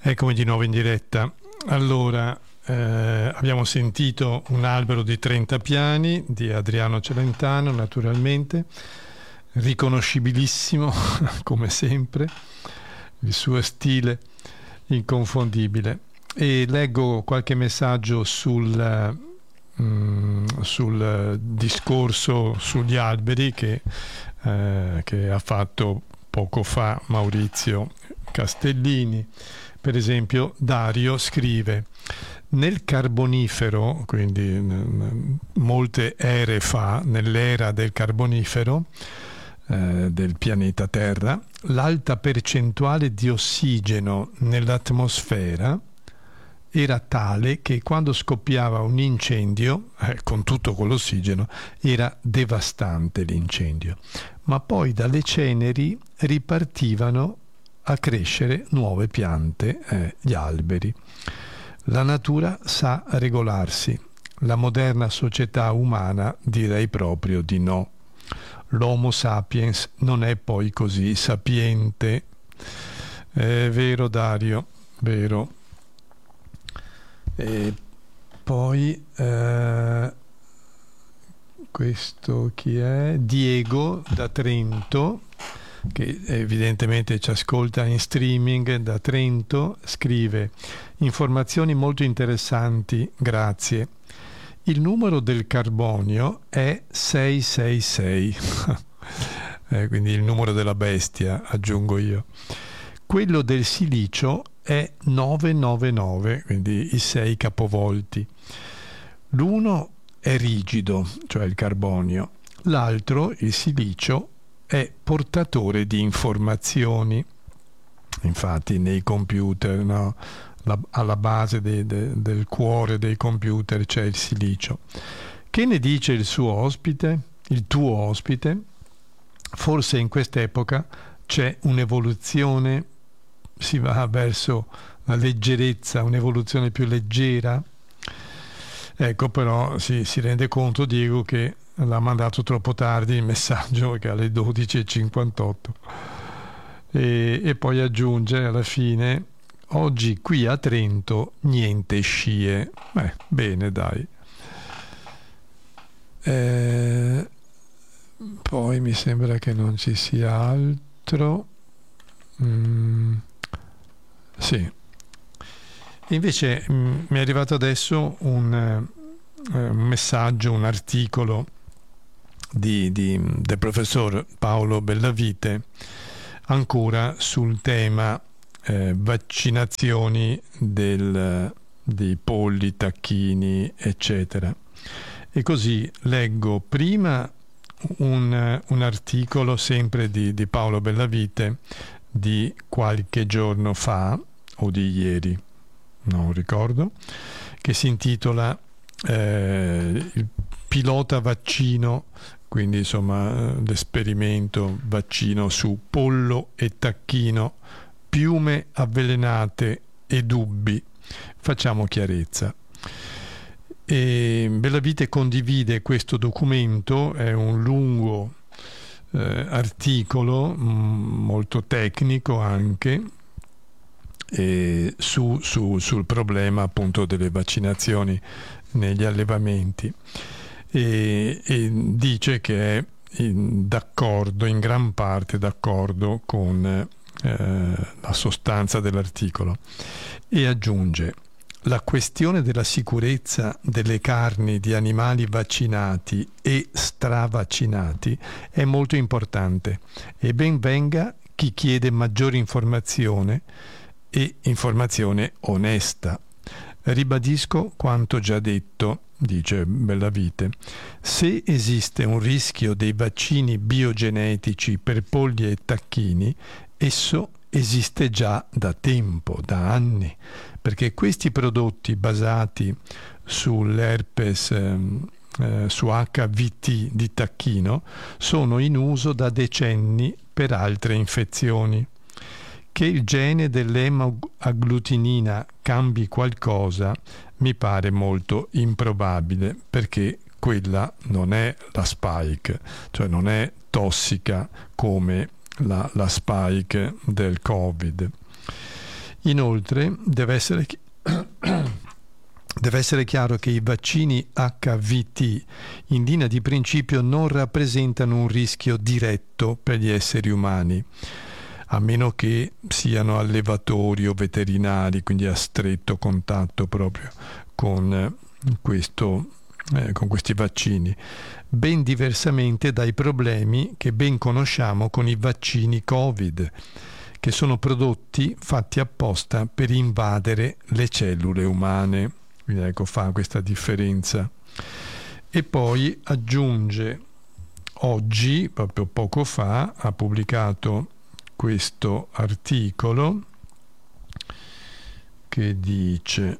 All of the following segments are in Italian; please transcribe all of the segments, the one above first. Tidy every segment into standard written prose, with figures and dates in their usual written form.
Eccomi di nuovo in diretta. Allora, abbiamo sentito Un albero di 30 piani di Adriano Celentano, naturalmente, riconoscibilissimo come sempre, il suo stile inconfondibile. E leggo qualche messaggio sul discorso sugli alberi che ha fatto poco fa Maurizio Castellini. Per esempio, Dario scrive: nel Carbonifero, quindi molte ere fa, nell'era del Carbonifero del pianeta Terra, l'alta percentuale di ossigeno nell'atmosfera era tale che quando scoppiava un incendio, con tutto quell'ossigeno, era devastante l'incendio. Ma poi dalle ceneri ripartivano a crescere nuove piante, gli alberi. La natura sa regolarsi. La moderna società umana direi proprio di no. L'Homo sapiens non è poi così sapiente. È vero, Dario, vero. E poi questo chi è? Diego da Trento, che evidentemente ci ascolta in streaming da Trento, scrive: informazioni molto interessanti, grazie. Il numero del carbonio è 666 quindi il numero della bestia, aggiungo io. Quello del silicio è 999, quindi i 6 capovolti. L'uno è rigido, cioè il carbonio, l'altro, il silicio, è portatore di informazioni. Infatti nei computer, no? Alla base del cuore dei computer c'è il silicio. Che ne dice il suo ospite, il tuo ospite? Forse in quest'epoca c'è un'evoluzione, si va verso la leggerezza, un'evoluzione più leggera. Ecco, però si rende conto, Diego, che l'ha mandato troppo tardi il messaggio, che è alle 12:58, e poi aggiunge alla fine: oggi qui a Trento niente scie. Bene, dai. Poi mi sembra che non ci sia altro. Sì. Invece mi è arrivato adesso un messaggio, un articolo del professor Paolo Bellavite, ancora sul tema vaccinazioni dei polli, tacchini, eccetera. E così leggo prima un articolo sempre di Paolo Bellavite di qualche giorno fa o di ieri, non ricordo, che si intitola il pilota vaccino, quindi insomma l'esperimento vaccino su pollo e tacchino, piume avvelenate e dubbi. Facciamo chiarezza. E Bellavite condivide questo documento, è un lungo articolo, molto tecnico anche, sul problema appunto delle vaccinazioni negli allevamenti, e dice che è d'accordo, in gran parte d'accordo con la sostanza dell'articolo, e aggiunge: la questione della sicurezza delle carni di animali vaccinati e stravaccinati è molto importante, e ben venga chi chiede maggiore informazione e informazione onesta. Ribadisco quanto già detto, dice Bellavite: se esiste un rischio dei vaccini biogenetici per polli e tacchini, esso esiste già da tempo, da anni, perché questi prodotti basati sull'herpes, su HVT di tacchino, sono in uso da decenni per altre infezioni. Che il gene dell'emagglutinina cambi qualcosa mi pare molto improbabile, perché quella non è la spike, cioè non è tossica come la spike del Covid. Inoltre deve essere chiaro che i vaccini HVT in linea di principio non rappresentano un rischio diretto per gli esseri umani, a meno che siano allevatori o veterinari, quindi a stretto contatto proprio con questi vaccini, ben diversamente dai problemi che ben conosciamo con i vaccini Covid, che sono prodotti fatti apposta per invadere le cellule umane. Quindi ecco, fa questa differenza. E poi aggiunge, oggi, proprio poco fa, ha pubblicato questo articolo che dice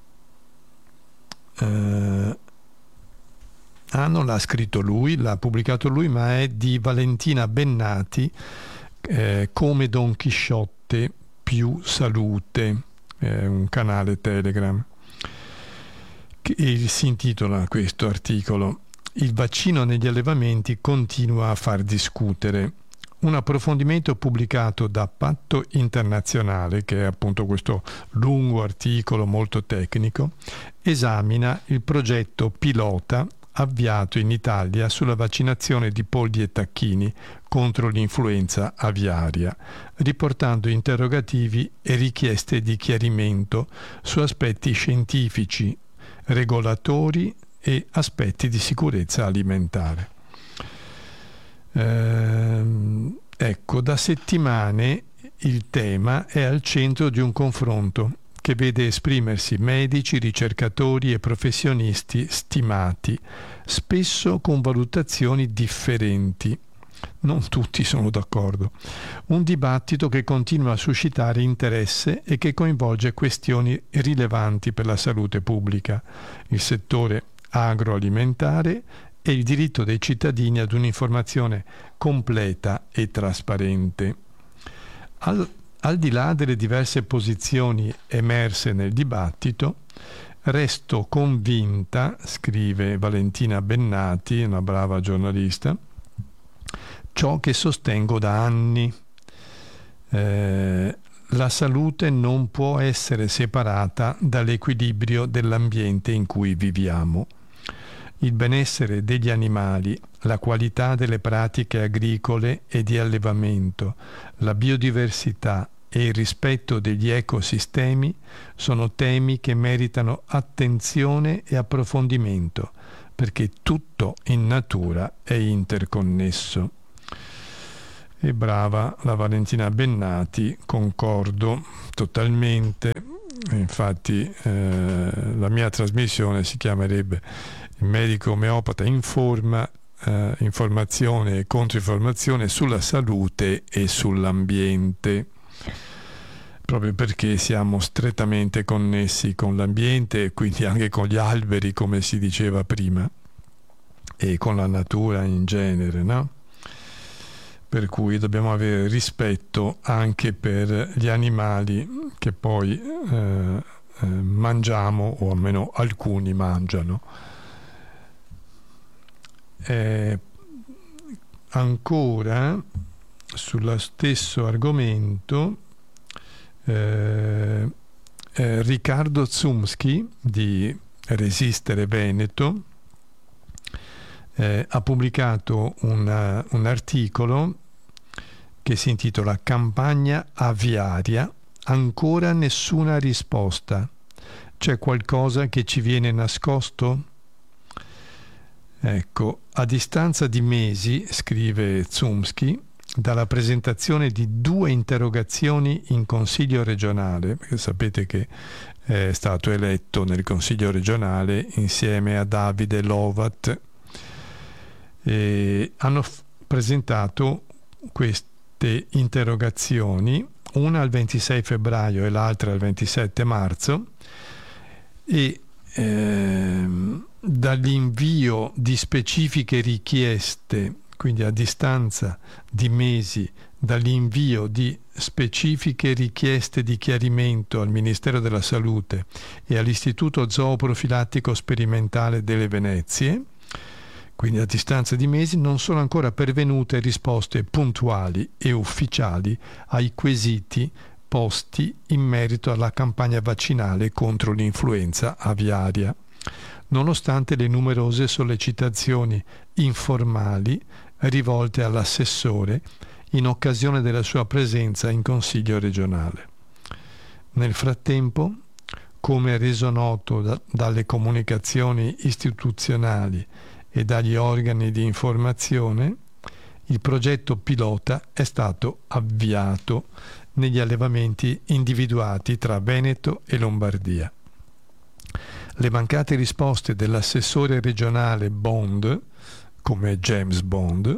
non l'ha scritto lui, l'ha pubblicato lui, ma è di Valentina Bennati, come Don Chisciotte più salute, un canale Telegram, che si intitola questo articolo: il vaccino negli allevamenti continua a far discutere. Un approfondimento pubblicato da Patto Internazionale, che è appunto questo lungo articolo molto tecnico, esamina il progetto pilota avviato in Italia sulla vaccinazione di polli e tacchini contro l'influenza aviaria, riportando interrogativi e richieste di chiarimento su aspetti scientifici, regolatori e aspetti di sicurezza alimentare. Ecco, da settimane il tema è al centro di un confronto che vede esprimersi medici, ricercatori e professionisti stimati, spesso con valutazioni differenti. Non tutti sono d'accordo. Un dibattito che continua a suscitare interesse e che coinvolge questioni rilevanti per la salute pubblica, il settore agroalimentare e il diritto dei cittadini ad un'informazione completa e trasparente. Al di là delle diverse posizioni emerse nel dibattito, resto convinta, scrive Valentina Bennati, una brava giornalista, ciò che sostengo da anni. La salute non può essere separata dall'equilibrio dell'ambiente in cui viviamo. Il benessere degli animali, la qualità delle pratiche agricole e di allevamento, la biodiversità e il rispetto degli ecosistemi sono temi che meritano attenzione e approfondimento, perché tutto in natura è interconnesso. E brava la Valentina Bennati, concordo totalmente. Infatti la mia trasmissione si chiamerebbe Il medico omeopata informa, informazione e controinformazione sulla salute e sull'ambiente, proprio perché siamo strettamente connessi con l'ambiente e quindi anche con gli alberi, come si diceva prima, e con la natura in genere, no? Per cui dobbiamo avere rispetto anche per gli animali che poi mangiamo, o almeno alcuni mangiano. Ancora sullo stesso argomento, Riccardo Zumski di Resistere Veneto ha pubblicato un articolo che si intitola Campagna aviaria, ancora nessuna risposta. C'è qualcosa che ci viene nascosto? Ecco, a distanza di mesi, scrive Zumski, dalla presentazione di 2 interrogazioni in Consiglio regionale, perché sapete che è stato eletto nel Consiglio regionale insieme a Davide Lovat, e hanno presentato queste interrogazioni, una al 26 febbraio e l'altra al 27 marzo, e dall'invio di specifiche richieste, quindi a distanza di mesi dall'invio di specifiche richieste di chiarimento al Ministero della Salute e all'Istituto Zooprofilattico Sperimentale delle Venezie, quindi a distanza di mesi, non sono ancora pervenute risposte puntuali e ufficiali ai quesiti posti in merito alla campagna vaccinale contro l'influenza aviaria, nonostante le numerose sollecitazioni informali rivolte all'assessore in occasione della sua presenza in Consiglio regionale. Nel frattempo, come reso noto dalle comunicazioni istituzionali e dagli organi di informazione, il progetto pilota è stato avviato negli allevamenti individuati tra Veneto e Lombardia. Le mancate risposte dell'assessore regionale Bond, come James Bond,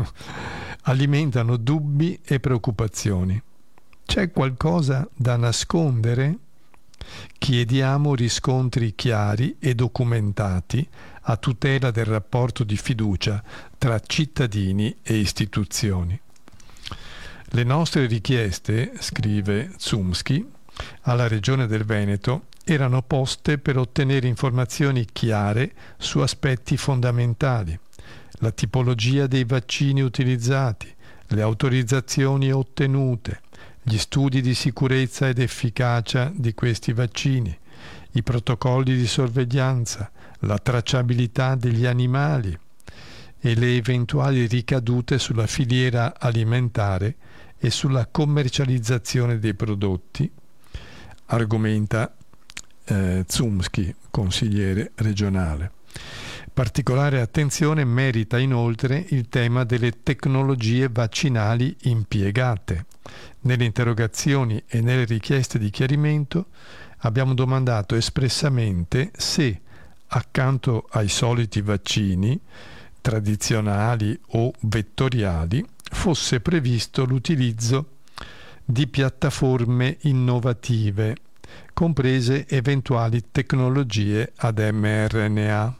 alimentano dubbi e preoccupazioni. C'è qualcosa da nascondere? Chiediamo riscontri chiari e documentati a tutela del rapporto di fiducia tra cittadini e istituzioni. Le nostre richieste, scrive Zumski, alla Regione del Veneto erano poste per ottenere informazioni chiare su aspetti fondamentali: la tipologia dei vaccini utilizzati, le autorizzazioni ottenute, gli studi di sicurezza ed efficacia di questi vaccini, i protocolli di sorveglianza, la tracciabilità degli animali e le eventuali ricadute sulla filiera alimentare e sulla commercializzazione dei prodotti, argomenta Zumski, consigliere regionale. Particolare attenzione merita inoltre il tema delle tecnologie vaccinali impiegate. Nelle interrogazioni e nelle richieste di chiarimento abbiamo domandato espressamente se, accanto ai soliti vaccini tradizionali o vettoriali, fosse previsto l'utilizzo di piattaforme innovative, comprese eventuali tecnologie ad mRNA.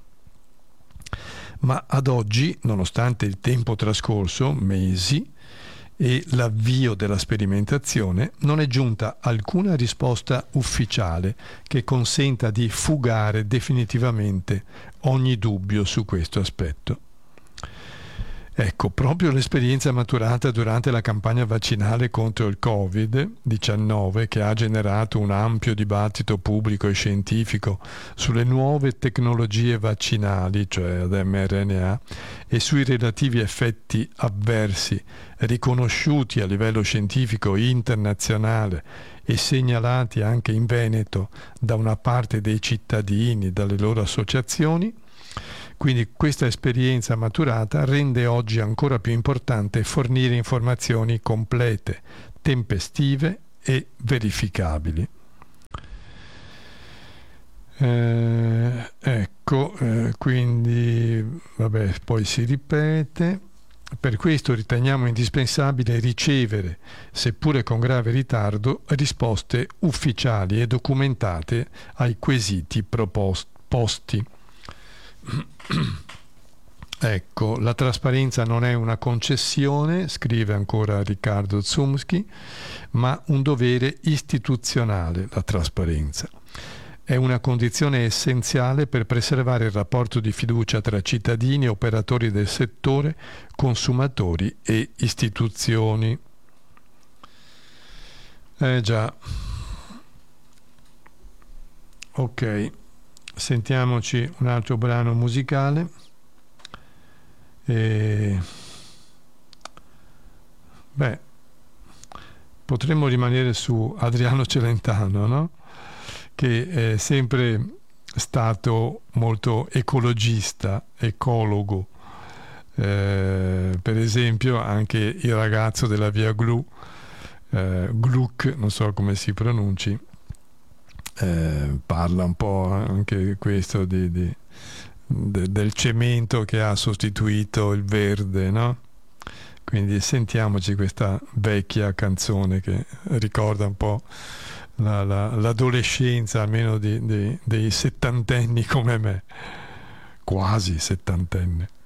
Ma ad oggi, nonostante il tempo trascorso, mesi, e l'avvio della sperimentazione, non è giunta alcuna risposta ufficiale che consenta di fugare definitivamente ogni dubbio su questo aspetto. Ecco, proprio l'esperienza maturata durante la campagna vaccinale contro il Covid-19, che ha generato un ampio dibattito pubblico e scientifico sulle nuove tecnologie vaccinali, cioè ad mRNA, e sui relativi effetti avversi riconosciuti a livello scientifico internazionale e segnalati anche in Veneto da una parte dei cittadini, dalle loro associazioni. Quindi questa esperienza maturata rende oggi ancora più importante fornire informazioni complete, tempestive e verificabili. Quindi vabbè, poi si ripete. Per questo riteniamo indispensabile ricevere, seppure con grave ritardo, risposte ufficiali e documentate ai quesiti posti. Ecco, la trasparenza non è una concessione, scrive ancora Riccardo Zumski, ma un dovere istituzionale. La trasparenza è una condizione essenziale per preservare il rapporto di fiducia tra cittadini, operatori del settore, consumatori e istituzioni. Già. Ok. Sentiamoci un altro brano musicale. Potremmo rimanere su Adriano Celentano, no? Che è sempre stato molto ecologista, ecologo. Per esempio anche il ragazzo della via Gluck, non so come si pronunci, parla un po' anche questo del cemento che ha sostituito il verde, no? Quindi sentiamoci questa vecchia canzone che ricorda un po' l'adolescenza, almeno dei settantenni come me, quasi settantenne.